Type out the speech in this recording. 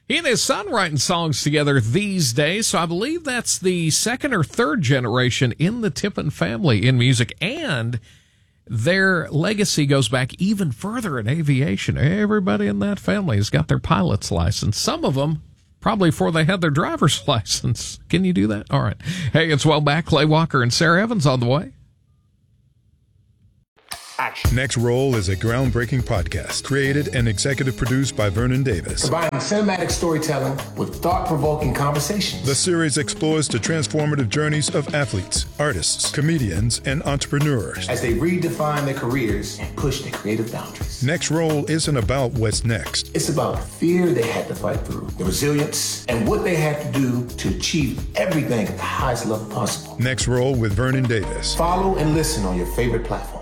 He and his son writing songs together these days, so I believe that's the second or third generation in the Tippin family in music, and their legacy goes back even further in aviation. Everybody in that family has got their pilot's license. Some of them probably before they had their driver's license. Can you do that? All right. Hey, it's Well Back. Clay Walker and Sarah Evans on the way. Action. Next Roll is a groundbreaking podcast created and executive produced by Vernon Davis. Combining cinematic storytelling with thought-provoking conversations. The series explores the transformative journeys of athletes, artists, comedians, and entrepreneurs as they redefine their careers and push their creative boundaries. Next Roll isn't about what's next. It's about the fear they had to fight through, the resilience, and what they had to do to achieve everything at the highest level possible. Next Roll with Vernon Davis. Follow and listen on your favorite platform.